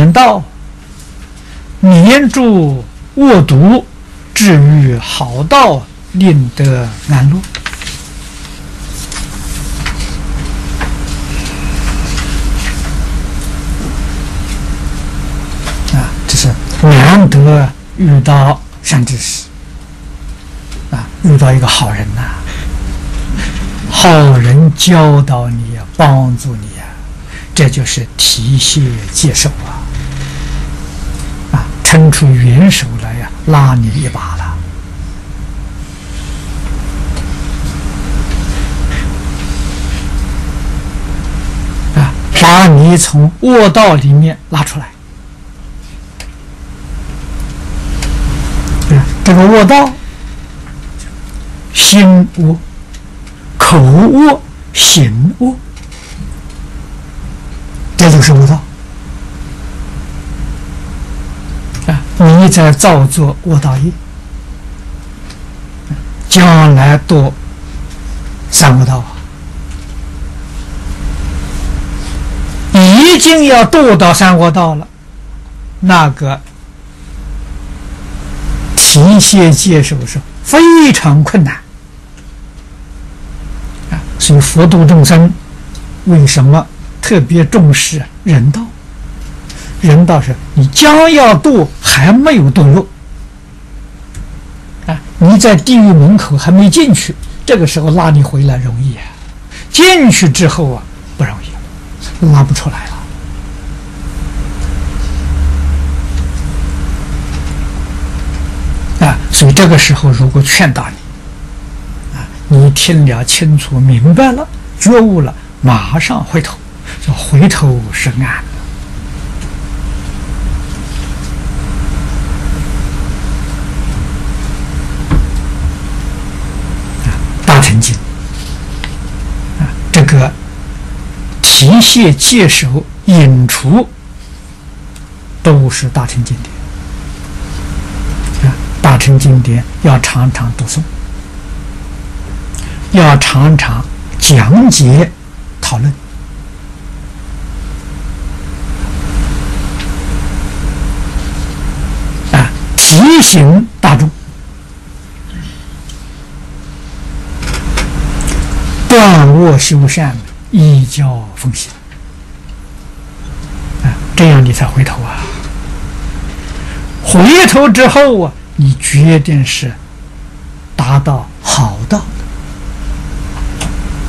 言道：黏住恶毒，至于好道，令得安乐。这是难得遇到善知识遇到一个好人好人教导你帮助你这就是提携接受伸出援手来拉你一把了把你从恶道里面拉出来。这个恶道，心恶、口恶、行恶，这就是恶道你在造作恶道业，将来堕三恶道已经要堕到三恶道了，那个提携接受是非常困难所以佛度众生为什么特别重视人道？人道是你将要堕还没有堕落你在地狱门口还没进去，这个时候拉你回来容易进去之后不容易，拉不出来了所以这个时候如果劝导你你听了清楚明白了觉悟了，马上回头，叫回头是岸大乘经这个提携接手引除都是大乘经典大乘经典要常常读诵，要常常讲解讨论提醒大众断恶修善，依教奉行这样你才回头回头之后你决定是达到好道的。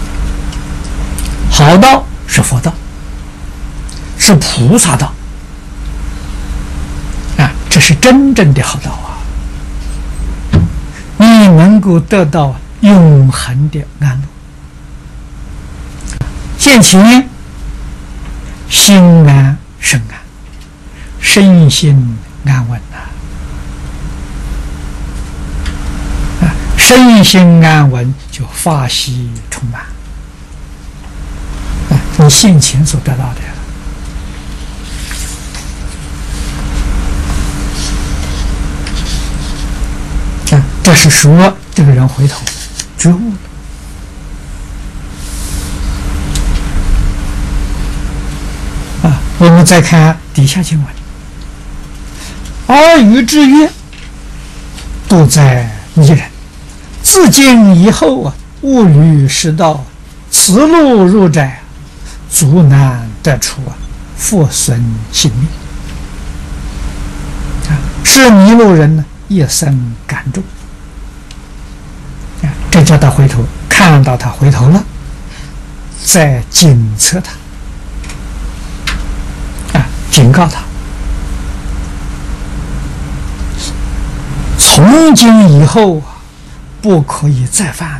好道是佛道，是菩萨道这是真正的好道你能够得到永恒的安乐。现前心安身安，身心安稳身心安稳就法喜充满你现前所得到的这是说这个人回头觉悟了我们再看底下经文：阿谀之曰，都在一人。自今以后勿履实道，此路入窄，足难得出复损性命。是迷路人呢，一生感重。这叫他回头，看到他回头了，再警策他。警告他，从今以后不可以再犯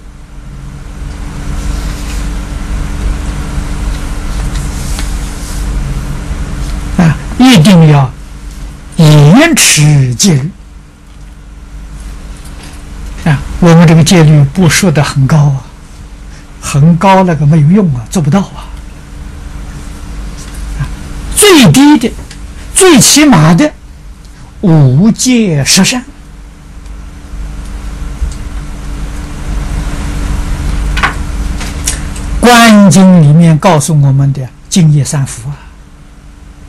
一定要严持戒律我们这个戒律不说得很高很高那个没有用做不到最低的最起码的无戒十善观经里面告诉我们的净业三福